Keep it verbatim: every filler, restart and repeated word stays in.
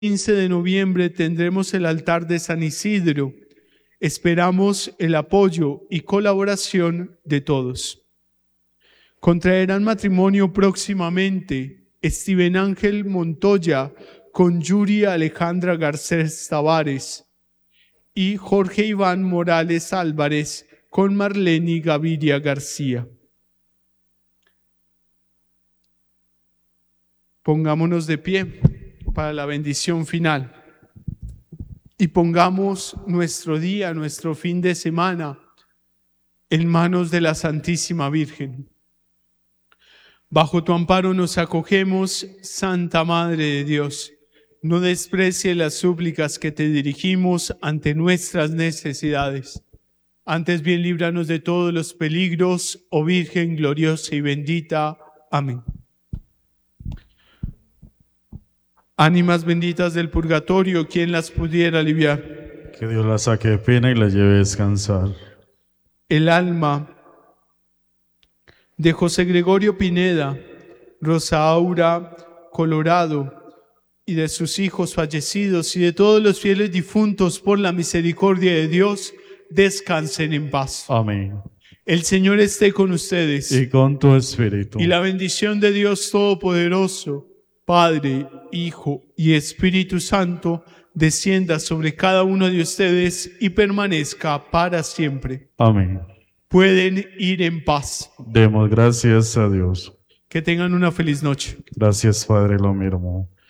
quince de noviembre tendremos el altar de San Isidro. Esperamos el apoyo y colaboración de todos. Contraerán matrimonio próximamente Steven Ángel Montoya con Yuri Alejandra Garcés Tavares y Jorge Iván Morales Álvarez con Marlene Gaviria García. Pongámonos de pie para la bendición final y pongamos nuestro día, nuestro fin de semana en manos de la Santísima Virgen. Bajo tu amparo nos acogemos, Santa Madre de Dios. No desprecie las súplicas que te dirigimos ante nuestras necesidades. Antes bien, líbranos de todos los peligros, oh Virgen gloriosa y bendita. Amén. Ánimas benditas del purgatorio, ¿quién las pudiera aliviar? Que Dios las saque de pena y las lleve a descansar. El alma de José Gregorio Pineda, Rosa Aura Colorado, y de sus hijos fallecidos y de todos los fieles difuntos por la misericordia de Dios, descansen en paz. Amén. El Señor esté con ustedes. Y con tu espíritu. Y la bendición de Dios Todopoderoso, Padre, Hijo y Espíritu Santo, descienda sobre cada uno de ustedes y permanezca para siempre. Amén. Pueden ir en paz. Demos gracias a Dios. Que tengan una feliz noche. Gracias, Padre, lo mismo.